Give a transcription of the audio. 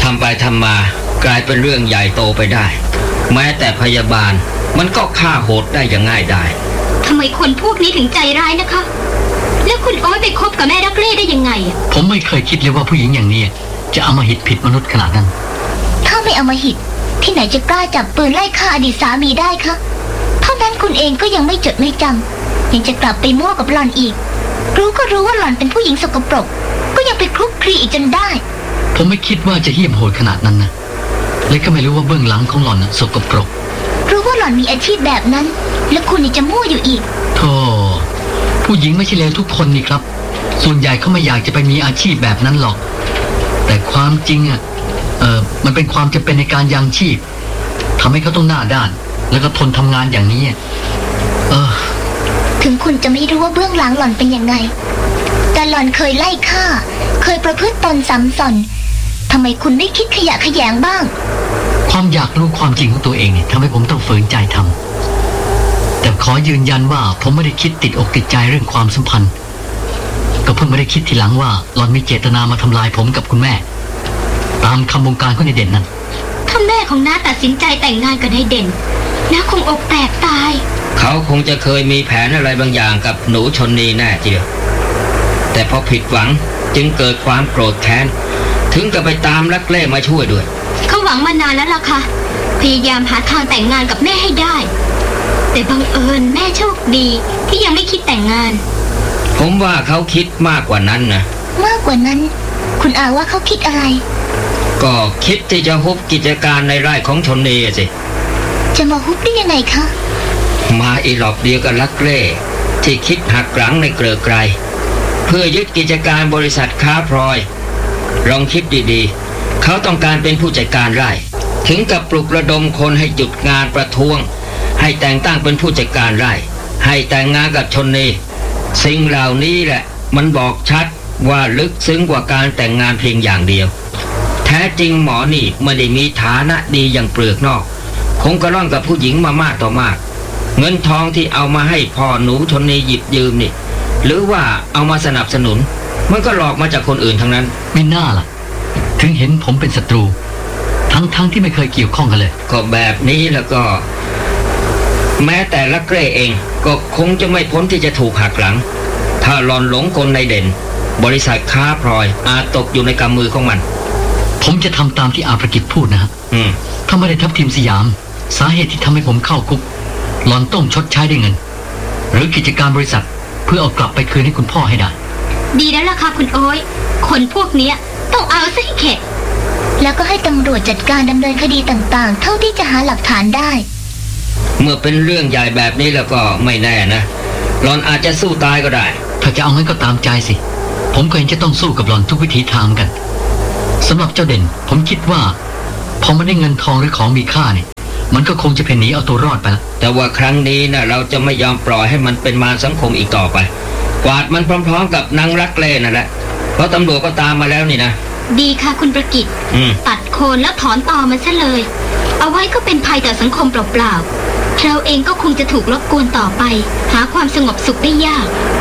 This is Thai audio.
ำไปทำมากลายเป็นเรื่องใหญ่โตไปได้แม้แต่พยาบาลมันก็ฆ่าโหดได้อย่างง่ายดายทำไมคนพวกนี้ถึงใจร้ายนะคะแล้วคุณโอ๊ยไปคบกับแม่รักเล่ได้ยังไงผมไม่เคยคิดเลยว่าผู้หญิงอย่างนี้จะอำมหิตผิดมนุษย์ขนาดนั้นถ้าไม่อำมหิตที่ไหนจะกล้าจับปืนไล่ฆ่าอดีตสามีได้คะเท่านั้นคุณเองก็ยังไม่จดไม่จำยังจะกลับไปมั่วกับหล่อนอีกรู้ก็รู้ว่าหล่อนเป็นผู้หญิงสกปรกก็ยังไปคลุกคลีอีกจนได้ผมไม่คิดว่าจะเหี้ยมโหดขนาดนั้นนะและก็ไม่รู้ว่าเบื้องหลังของหล่อนน่ะสกปรกรู้ว่าหล่อนมีอาชีพแบบนั้นแล้วคุณยังจะมั่วอยู่อีกโธ่ผู้หญิงไม่ใช่เลวทุกคนนี่ครับส่วนใหญ่เขาไม่อยากจะไปมีอาชีพแบบนั้นหรอกแต่ความจริงมันเป็นความจำเป็นในการยังชีพทำให้เขาต้องหน้าด้านแล้วก็ทนทำงานอย่างนี้ถึงคุณจะไม่รู้ว่าเบื้องหลังหล่อนเป็นยังไงแต่หล่อนเคยไล่ฆ่าเคยประพฤติตนซ้ำซ้อนทำไมคุณไม่คิดขยะแขยงบ้างความอยากรู้ความจริงของตัวเองเนี่ยทำให้ผมต้องฝืนใจทำแต่ขอยืนยันว่าผมไม่ได้คิดติดอกติดใจเรื่องความสัมพันธ์ก็เพิ่งไม่ได้คิดทีหลังว่าหล่อนมีเจตนามาทำลายผมกับคุณแม่ตามคำบงการของนายเด่นนั้นถ้าแม่ของน้าตัดสินใจแต่งงานกับนายเด่นน้าคงอกแตกตายเขาคงจะเคยมีแผนอะไรบางอย่างกับหนูชนนีแน่เจียวแต่พอผิดหวังจึงเกิดความโกรธแค้นถึงกับไปตามลักเล่มาช่วยด้วยเขาหวังมานานแล้วล่ะค่ะพยายามหาทางแต่งงานกับแม่ให้ได้แต่บังเอิญแม่โชคดีที่ยังไม่คิดแต่งงานผมว่าเขาคิดมากกว่านั้นนะมากกว่านั้นคุณอาว่าเขาคิดอะไรก็คิดที่จะฮุบกิจการในไร่ของชนนีสิจะมาฮุบได้ยังไงคะมาอีหลอบเดียวกับลักเล่ที่คิดหักหลังในเกลือไกรเพื่อยึดกิจการบริษัทค้าพลอยลองคิดดีๆเขาต้องการเป็นผู้จัดการไร่ถึงกับปลุกระดมคนให้หยุดงานประท้วงให้แต่งตั้งเป็นผู้จัดการไร่ให้แต่งงานกับชนนีสิ่งเหล่านี้แหละมันบอกชัดว่าลึกซึ้งกว่าการแต่งงานเพียงอย่างเดียวแท้จริงหมอนี่ไม่ได้มีฐานะดีอย่างเปลือกนอกคงกระล่อนกับผู้หญิงมามากต่อมากเงินทองที่เอามาให้พ่อหนูชนนีหยิบยืมนี่หรือว่าเอามาสนับสนุนมันก็หลอกมาจากคนอื่นทั้งนั้นไม่น่าล่ะถึงเห็นผมเป็นศัตรูทั้งที่ไม่เคยเกี่ยวข้องกันเลยก็แบบนี้แล้วก็แม้แต่ลักเร่เองก็คงจะไม่พ้นที่จะถูกหักหลังถ้าหลอนหลงกลในเด่นบริษัทค้าพลอยอาจตกอยู่ในกำมือของมันผมจะทำตามที่อาประกิจพูดนะฮะถ้าไม่ได้ทับทิมสยามสาเหตุที่ทำให้ผมเข้าคุกหลอนต้องชดใช้ด้วยเงินหรือกิจการบริษัทเพื่อเอากลับไปคืนให้คุณพ่อให้ได้ดีแล้วล่ะค่ะคุณโอ๊ยคนพวกนี้ต้องเอาซะให้เข็ดแล้วก็ให้ตำรวจจัดการดำเนินคดีต่างๆเท่าที่จะหาหลักฐานได้เมื่อเป็นเรื่องใหญ่แบบนี้แล้วก็ไม่แน่นะหลอนอาจจะสู้ตายก็ได้ถ้าจะเอางั้นก็ตามใจสิผมก็เห็นจะต้องสู้กับหลอนทุกวิถีทางกันสำหรับเจ้าเด่นผมคิดว่าพอไม่ได้เงินทองหรือของมีค่าเนี่ยมันก็คงจะเพ่นหนีเอาตัวรอดไปแล้วแต่ว่าครั้งนี้นะเราจะไม่ยอมปล่อยให้มันเป็นมารสังคมอีกต่อไปกวาดมันพร้อมๆกับนางรักเล่นั่นแหละเพราะตำรวจก็ตามมาแล้วนี่นะดีค่ะคุณประกิตตัดโคนแล้วถอนตอมันซะเลยเอาไว้ก็เป็นภัยต่อสังคมเปล่าๆเราเองก็คงจะถูกรบกวนต่อไปหาความสงบสุขได้ยาก